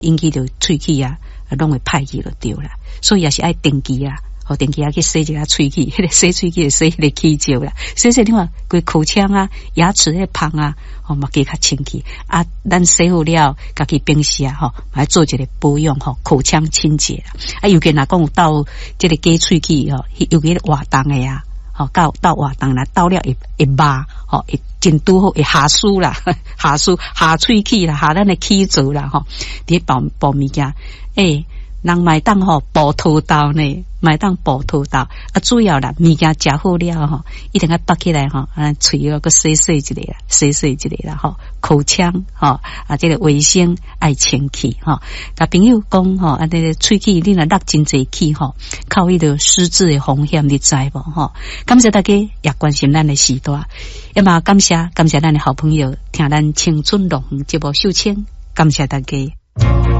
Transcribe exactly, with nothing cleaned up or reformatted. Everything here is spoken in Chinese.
引起着喙齿啊，拢会歹去就对啦。所以也是爱定期啊。哦，定期啊去洗一下喙齿，迄个洗喙齿洗迄个齿石啦，洗洗你看，规口腔啊、牙齿迄芳啊，哦嘛加较清气啊。咱洗好了，家己平时啊，吼，来做一个保养吼，口腔清洁啦。啊，尤其若讲有到这个假喙齿吼，尤其活动的啊，吼，到到活动啦，到了会会麻，吼，会真拄好会下输啦，下输下喙齿啦，下咱的齿槽啦，吼，伫包包物件，诶。人买当吼补头刀呢，买当补头刀啊，主要啦，物件食好了吼，一定要拔起来吼，啊，喙要个洗洗一下啦，洗洗一下啦吼，口腔吼啊，这个卫生爱清气吼。甲朋友讲吼，啊，这个喙齿你若落真济气吼，靠迄个失智的风险你知无吼？感谢大家也关心咱的时代，也嘛感谢感谢咱的好朋友听咱青春龙节目秀清，感谢大家。